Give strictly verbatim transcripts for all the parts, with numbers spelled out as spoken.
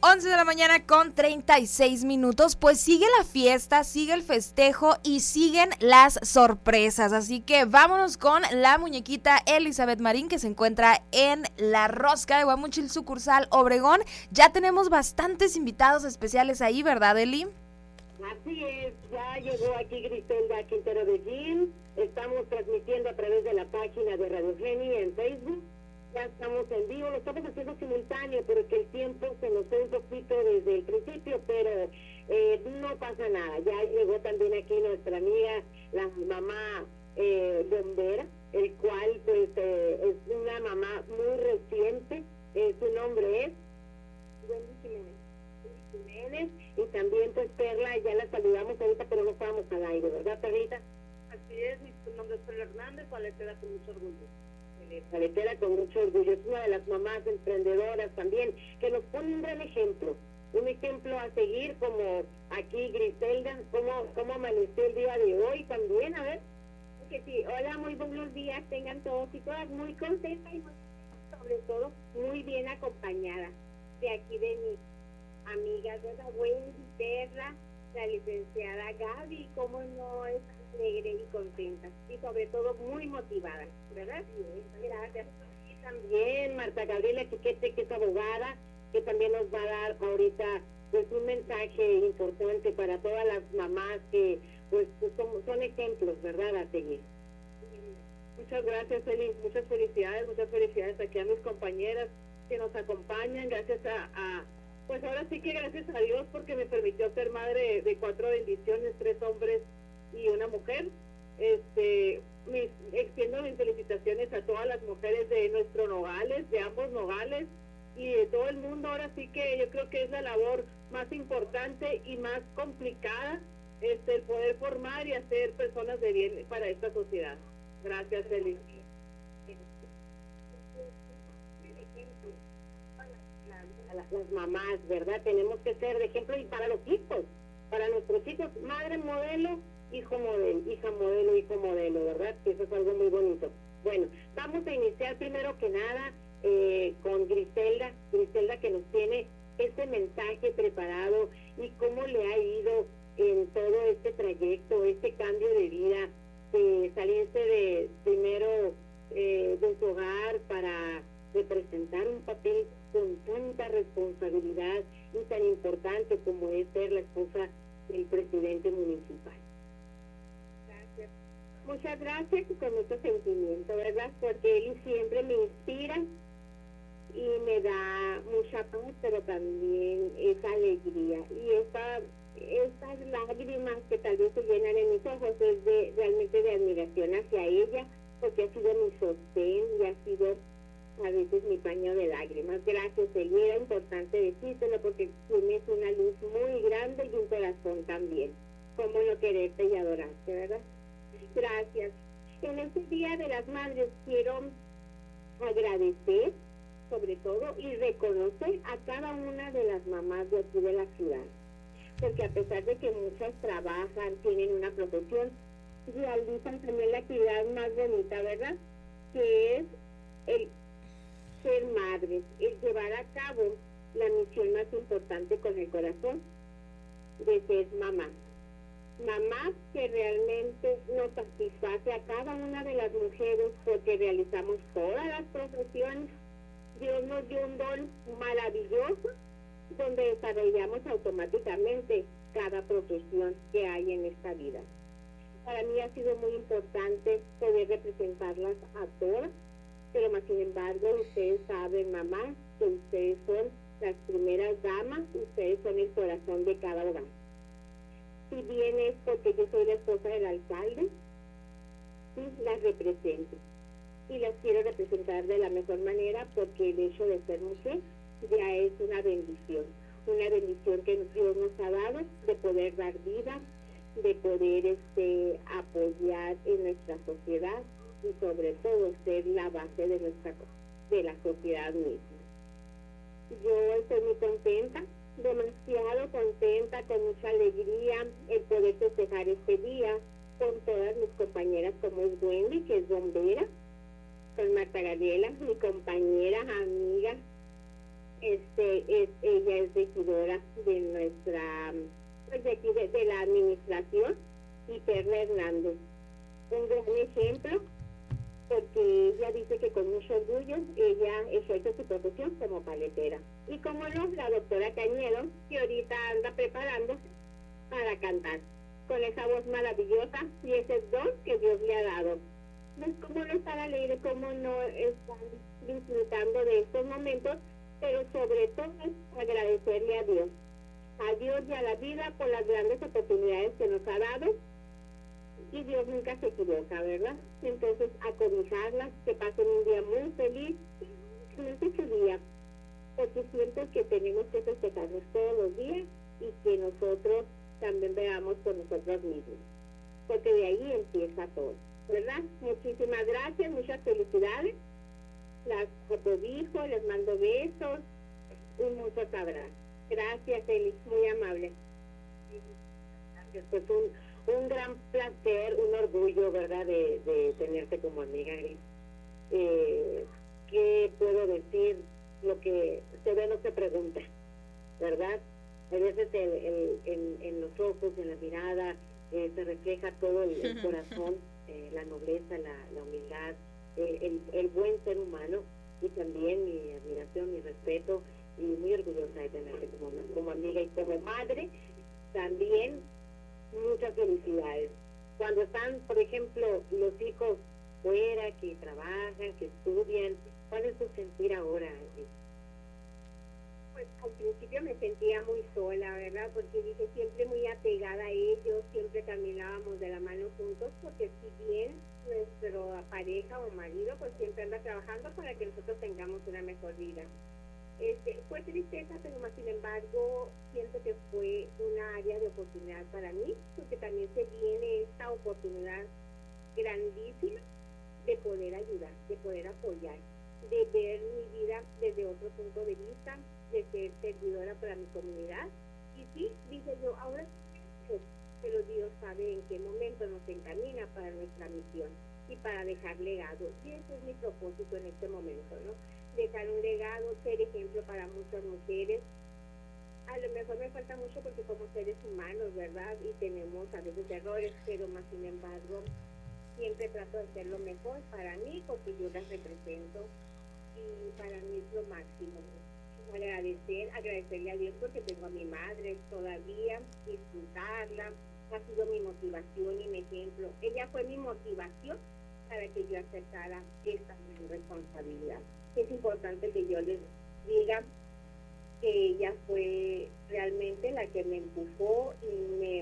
once de la mañana con treinta y seis minutos, pues sigue la fiesta, sigue el festejo y siguen las sorpresas, así que vámonos con la muñequita Elizabeth Marín, que se encuentra en La Rosca de Guamúchil, sucursal Obregón. Ya tenemos bastantes invitados especiales ahí, ¿verdad, Eli? Así es, ya llegó aquí Griselda Quintero de Gil, estamos transmitiendo a través de la página de Radio Geni en Facebook. Ya estamos en vivo, lo estamos haciendo simultáneo porque el tiempo se nos fue un poquito desde el principio, pero eh, no pasa nada. Ya llegó también aquí nuestra amiga, la mamá eh, bombera, el cual pues eh, es una mamá muy reciente, eh, su nombre es Wendy Jiménez. Jiménez, y también pues Perla, ya la saludamos ahorita, pero no estábamos al aire, ¿verdad, Perlita? Así es, mi nombre es Perla Hernández, paletera con mucho orgullo. Paletera con mucho orgullo, es una de las mamás emprendedoras también, que nos pone un gran ejemplo, un ejemplo a seguir, como aquí Griselda, cómo, cómo amaneció el día de hoy también, a ver. Que sí, hola, muy buenos días, tengan todos y todas muy contentas y muy, sobre todo muy bien acompañadas de aquí de mis amigas, de la Wendy, Perla, la licenciada Gaby, cómo no es alegre y contenta, y sobre todo muy motivada, ¿verdad? Gracias. Y también Marta Gabriela Chiquete, que es abogada, que también nos va a dar ahorita pues un mensaje importante para todas las mamás que pues son, son ejemplos, ¿verdad?, a seguir. Muchas gracias, Eli, muchas felicidades, muchas felicidades aquí a mis compañeras que nos acompañan, gracias a, a pues ahora sí que gracias a Dios porque me permitió ser madre de cuatro bendiciones, tres hombres y una mujer. Este, mis, extiendo mis felicitaciones a todas las mujeres de nuestro Nogales, de ambos Nogales y de todo el mundo. Ahora sí que yo creo que es la labor más importante y más complicada, este, el poder formar y hacer personas de bien para esta sociedad. Gracias, Eli. Las, las mamás, ¿verdad? Tenemos que ser de ejemplo, y para los hijos, para nuestros hijos, madre modelo, hijo modelo, hija modelo, hijo modelo, ¿verdad? Que eso es algo muy bonito. Bueno, vamos a iniciar primero que nada eh, con Griselda, Griselda que nos tiene este mensaje preparado y cómo le ha ido en todo este trayecto, este cambio de vida, de salirse de primero eh, de su hogar para representar un papel con tanta responsabilidad y tan importante como es ser la esposa del presidente municipal. Gracias. Muchas gracias y con mucho sentimiento, ¿verdad? Porque él siempre me inspira y me da mucha paz, pero también esa alegría y esa, esas lágrimas que tal vez se llenan en mis ojos es de, realmente de admiración hacia ella, porque ha sido mi sostén y ha sido a veces mi paño de lágrimas. Gracias, Eli, era importante decírtelo porque tienes una luz muy grande y un corazón también. Cómo no quererte y adorarte, ¿verdad? Gracias. En este Día de las Madres quiero agradecer sobre todo y reconocer a cada una de las mamás de aquí de la ciudad, porque a pesar de que muchas trabajan, tienen una profesión, realizan también la actividad más bonita, ¿verdad?, que es el ser madres, el llevar a cabo la misión más importante con el corazón de ser mamá. Mamá que realmente nos satisface a cada una de las mujeres porque realizamos todas las profesiones. Dios nos dio un don maravilloso donde desarrollamos automáticamente cada profesión que hay en esta vida. Para mí ha sido muy importante poder representarlas a todas, pero más sin embargo ustedes saben, mamá, que ustedes son las primeras damas, ustedes son el corazón de cada hogar. Si bien es porque yo soy la esposa del alcalde, sí, las represento. Y las quiero representar de la mejor manera porque el hecho de ser mujer ya es una bendición. Una bendición que Dios nos ha dado de poder dar vida, de poder este, apoyar en nuestra sociedad y sobre todo ser la base de nuestra de la sociedad misma. Yo estoy muy contenta, demasiado contenta, con mucha alegría el poder festejar este día con todas mis compañeras como es Wendy, que es bombera, con Marta Gabriela, mi compañera, amiga, este, es, ella es regidora de nuestra, pues de aquí, de, de la administración, y Perla Hernández. Un gran ejemplo, porque ella dice que con mucho orgullo ella ejerce su profesión como paletera. Y como no, la doctora Cañedo, que ahorita anda preparándose para cantar, con esa voz maravillosa y ese don que Dios le ha dado. Pues cómo no estar alegre, cómo no estar disfrutando de estos momentos, pero sobre todo agradecerle a Dios, a Dios y a la vida por las grandes oportunidades que nos ha dado, y Dios nunca se equivoca, ¿verdad? Entonces, acobijarlas, que pasen un día muy feliz, que no se su día, porque siento que tenemos que festejarnos todos los días y que nosotros también veamos por nosotros mismos, porque de ahí empieza todo, ¿verdad? Muchísimas gracias, muchas felicidades, las cobijo, les mando besos y muchos abrazos. Gracias, Eli, muy amable. Gracias, pues un, un gran placer, un orgullo, ¿verdad?, de, de tenerte como amiga, Gris. Eh, ¿Qué puedo decir? Lo que se ve no se pregunta, ¿verdad? A veces el, el, el, en los ojos, en la mirada, eh, se refleja todo el, el corazón, eh, la nobleza, la, la humildad, eh, el, el buen ser humano, y también mi admiración, mi respeto, y muy orgullosa de tenerte como, como amiga y como madre. También muchas felicidades. Cuando están, por ejemplo, los hijos fuera, que trabajan, que estudian, ¿cuál es tu sentir ahora, Gris? Pues al principio me sentía muy sola, ¿verdad? Porque dije, siempre muy apegada a ellos, siempre caminábamos de la mano juntos, porque si bien nuestra pareja o marido pues siempre anda trabajando para que nosotros tengamos una mejor vida. Este, fue tristeza, pero más sin embargo siento que fue una área de oportunidad para mí, porque también se viene esta oportunidad grandísima de poder ayudar, de poder apoyar, de ver mi vida desde otro punto de vista, de ser servidora para mi comunidad. Y sí, dije yo, ahora sí, pero Dios sabe en qué momento nos encamina para nuestra misión y para dejar legado. Y ese es mi propósito en este momento, ¿no? Dejar un legado, ser ejemplo para muchas mujeres. A lo mejor me falta mucho porque somos seres humanos, ¿verdad? Y tenemos a veces errores, pero más sin embargo, siempre trato de hacer lo mejor para mí, porque yo las represento y para mí es lo máximo. Agradecer, agradecerle a Dios porque tengo a mi madre todavía, disfrutarla, ha sido mi motivación y mi ejemplo. Ella fue mi motivación para que yo aceptara esta responsabilidad. Es importante que yo les diga que ella fue realmente la que me empujó y me,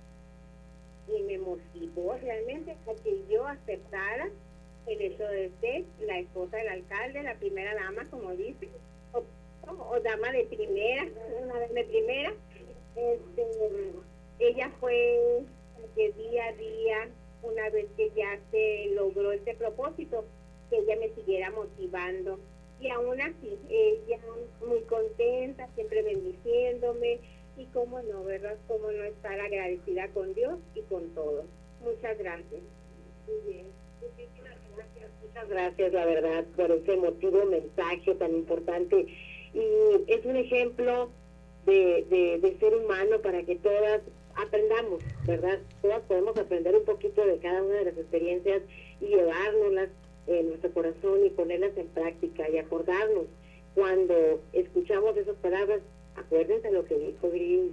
y me motivó realmente a que yo aceptara el hecho de ser la esposa del alcalde, la primera dama, como dicen, o, o dama de primera, una dama de primera. Este, ella fue la que día a día, una vez que ya se logró este propósito, que ella me siguiera motivando. Y aún así, ella muy contenta, siempre bendiciéndome, y cómo no, ¿verdad? Cómo no estar agradecida con Dios y con todo. Muchas gracias. Muy bien. Muchísimas gracias, muchas gracias, la verdad, por ese emotivo mensaje tan importante. Y es un ejemplo de, de, de ser humano para que todas aprendamos, ¿verdad? Todas podemos aprender un poquito de cada una de las experiencias y llevárnoslas en nuestro corazón y ponerlas en práctica y acordarnos cuando escuchamos esas palabras. Acuérdense lo que dijo Gris.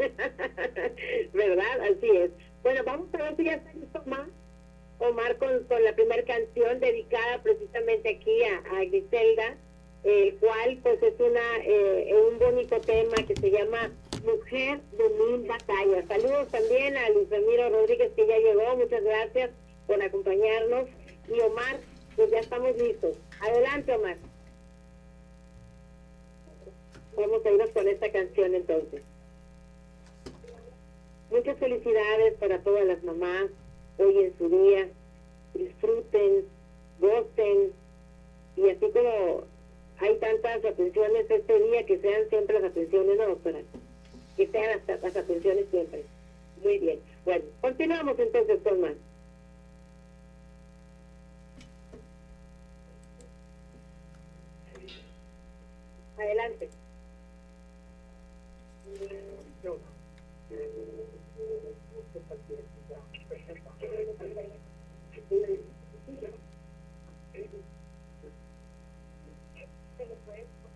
¿Verdad? Así es. Bueno, vamos a ver si ya está listo Omar, Omar con, con la primera canción dedicada precisamente aquí a, a Griselda, el cual pues es una eh, un bonito tema que se llama Mujer de Mil Batallas. Saludos también a Luis Ramiro Rodríguez, que ya llegó, muchas gracias por acompañarnos. Y Omar, pues ya estamos listos. Adelante, Omar. Vamos a irnos con esta canción entonces. Muchas felicidades para todas las mamás hoy en su día. Disfruten, gocen, y así como hay tantas atenciones este día, que sean siempre las atenciones, no, doctora, que sean las, las atenciones siempre. Muy bien. Bueno, continuamos entonces con más. Adelante. Yo,